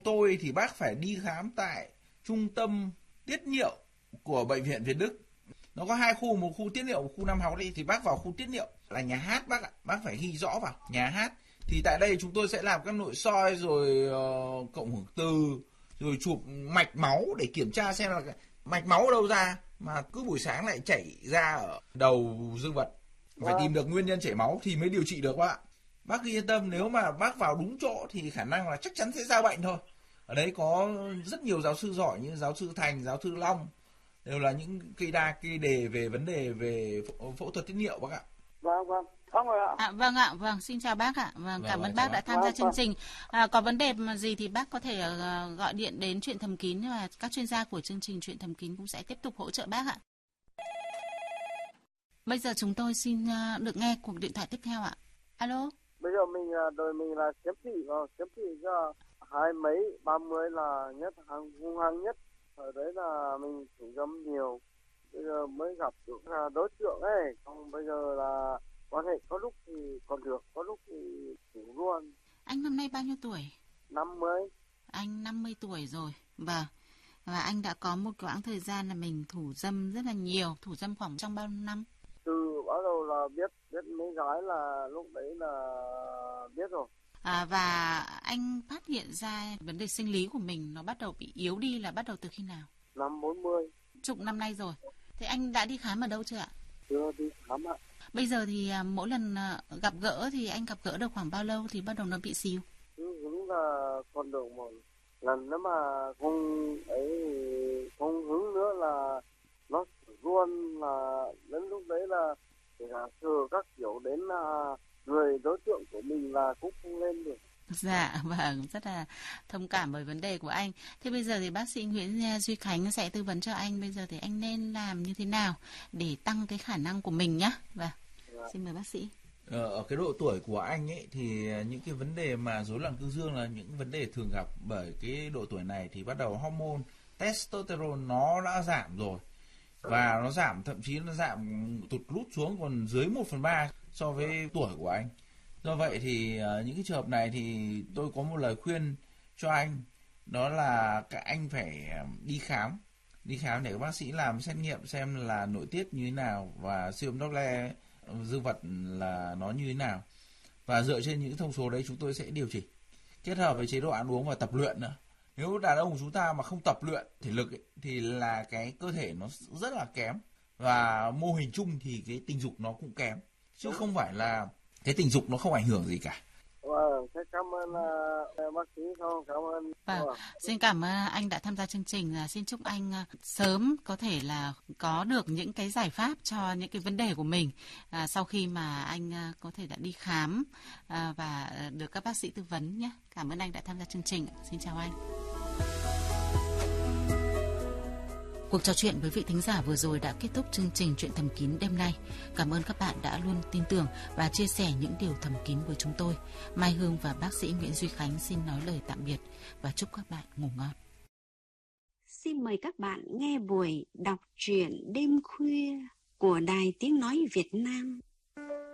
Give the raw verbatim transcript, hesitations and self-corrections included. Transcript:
Tôi thì bác phải đi khám tại trung tâm tiết niệu của bệnh viện Việt Đức. Nó có hai khu, một khu tiết niệu, một khu năm học đi, thì bác vào khu tiết niệu là nhà hát bác ạ. Bác phải ghi rõ vào nhà hát. Thì tại đây chúng tôi sẽ làm các nội soi rồi uh, cộng hưởng từ, rồi chụp mạch máu để kiểm tra xem là mạch máu ở đâu ra mà cứ buổi sáng lại chảy ra ở đầu dương vật. Phải tìm được nguyên nhân chảy máu thì mới điều trị được bác ạ. Bác cứ yên tâm, nếu mà bác vào đúng chỗ thì khả năng là chắc chắn sẽ ra bệnh thôi. Ở đấy có rất nhiều giáo sư giỏi như giáo sư Thành, giáo sư Long, đều là những cây đa cây đề về vấn đề về phẫu, phẫu thuật tiết niệu bác ạ. Vâng vâng, không rồi ạ. À, vâng ạ, vâng, xin chào bác ạ. Vâng, Vâng, cảm vâng, ơn bác chào đã bác. tham gia Vâng, chương vâng. trình. À, có vấn đề mà gì thì bác có thể uh, gọi điện đến Chuyện Thầm Kín và các chuyên gia của chương trình Chuyện Thầm Kín cũng sẽ tiếp tục hỗ trợ bác ạ. Bây giờ chúng tôi xin uh, được nghe cuộc điện thoại tiếp theo ạ. Alo. Bây giờ mình đời mình là kiếm thị rồi, kiếm thị cho hai mấy ba mươi là nhất hàng hung hăng nhất. Ở đấy là mình thủ dâm nhiều. Bây giờ mới gặp được đối tượng ấy, còn bây giờ là quan hệ có lúc thì còn được, có lúc thì thủ luôn. Anh năm nay bao nhiêu tuổi? năm mươi. Anh năm mươi tuổi rồi. Vâng. Và anh đã có một quãng thời gian là mình thủ dâm rất là nhiều, thủ dâm khoảng trong bao năm? Từ bắt đầu là biết biết mấy gái là lúc đấy là biết rồi. À, và anh phát hiện ra vấn đề sinh lý của mình nó bắt đầu bị yếu đi là bắt đầu từ khi nào? Năm bốn mươi. Chục năm nay rồi. Thế anh đã đi khám ở đâu chưa ạ? Chưa đi khám ạ. Bây giờ thì à, mỗi lần à, gặp gỡ thì anh gặp gỡ được khoảng bao lâu thì bắt đầu nó bị xìu? Hứng là còn được một lần, nếu mà không ấy không hứng nữa là nó luôn, là đến lúc đấy là để là thừa các kiểu đến là người đối tượng của mình là cũng không lên được. Dạ, vâng, rất là thông cảm với vấn đề của anh. Thế bây giờ thì bác sĩ Nguyễn Duy Khánh sẽ tư vấn cho anh bây giờ thì anh nên làm như thế nào để tăng cái khả năng của mình nhé. Vâng, Dạ. xin mời bác sĩ. Ở cái độ tuổi của anh ấy thì những cái vấn đề mà rối loạn cương dương là những vấn đề thường gặp bởi cái độ tuổi này, thì bắt đầu hormone testosterone nó đã giảm rồi. Và nó giảm, thậm chí nó giảm tụt lút xuống còn dưới một phần ba so với tuổi của anh. Do vậy thì uh, những cái trường hợp này thì tôi có một lời khuyên cho anh, đó là các anh phải đi khám, đi khám để các bác sĩ làm xét nghiệm xem là nội tiết như thế nào và siêu âm Doppler dương vật là nó như thế nào. Và dựa trên những thông số đấy chúng tôi sẽ điều chỉnh, kết hợp với chế độ ăn uống và tập luyện nữa. Nếu đàn ông của chúng ta mà không tập luyện thể lực ấy, thì là cái cơ thể nó rất là kém, và mô hình chung thì cái tình dục nó cũng kém, chứ không phải là cái tình dục nó không ảnh hưởng gì cả. Vâng, thế cảm ơn uh, bác sĩ không, cảm ơn. Vâng, xin cảm ơn anh đã tham gia chương trình. Xin chúc anh sớm có thể là có được những cái giải pháp cho những cái vấn đề của mình à, sau khi mà anh có thể đã đi khám à, và được các bác sĩ tư vấn nhé. Cảm ơn anh đã tham gia chương trình. Xin chào anh. Cuộc trò chuyện với vị thính giả vừa rồi đã kết thúc chương trình Chuyện Thầm Kín đêm nay. Cảm ơn các bạn đã luôn tin tưởng và chia sẻ những điều thầm kín với chúng tôi. Mai Hương và bác sĩ Nguyễn Duy Khánh xin nói lời tạm biệt và chúc các bạn ngủ ngon. Xin mời các bạn nghe buổi đọc truyện đêm khuya của Đài Tiếng Nói Việt Nam.